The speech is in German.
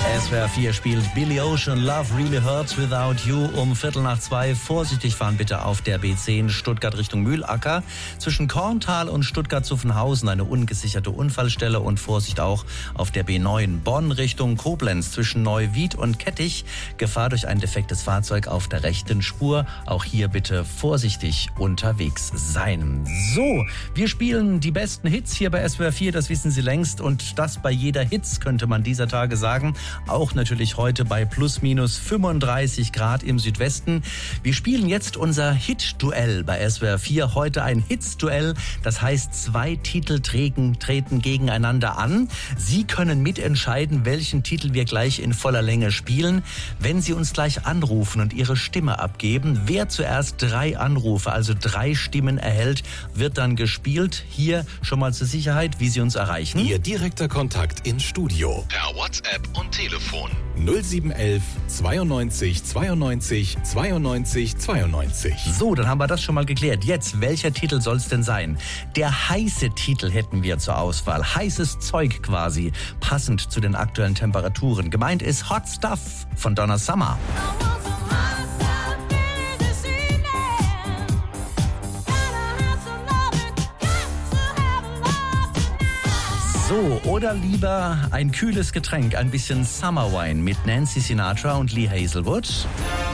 SWR 4 spielt Billy Ocean, Love Really Hurts Without You um 1:45. Vorsichtig fahren bitte auf der B10 Stuttgart Richtung Mühlacker. Zwischen Korntal und Stuttgart-Zuffenhausen eine ungesicherte Unfallstelle und Vorsicht auch auf der B9 Bonn Richtung Koblenz zwischen Neuwied und Kettich. Gefahr durch ein defektes Fahrzeug auf der rechten Spur. Auch hier bitte vorsichtig unterwegs sein. So, wir spielen die besten Hits hier bei SWR 4, das wissen Sie längst. Und das bei jeder Hits, könnte man dieser Tage sagen. Auch natürlich heute bei plus minus 35 Grad im Südwesten. Wir spielen jetzt unser Hit-Duell bei SWR 4. Heute ein Hits-Duell. Das heißt, 2 Titel treten gegeneinander an. Sie können mitentscheiden, welchen Titel wir gleich in voller Länge spielen. Wenn Sie uns gleich anrufen und Ihre Stimme abgeben, wer zuerst 3 Anrufe, also 3 Stimmen erhält, wird dann gespielt. Hier schon mal zur Sicherheit, wie Sie uns erreichen. Ihr direkter Kontakt ins Studio. Per WhatsApp und Telefon. 0711 92 92 92 92. So, dann haben wir das schon mal geklärt. Jetzt, welcher Titel soll es denn sein? Der heiße Titel hätten wir zur Auswahl. Heißes Zeug quasi, passend zu den aktuellen Temperaturen. Gemeint ist Hot Stuff von Donna Summer. So, oder lieber ein kühles Getränk, ein bisschen Summer Wine mit Nancy Sinatra und Lee Hazelwood.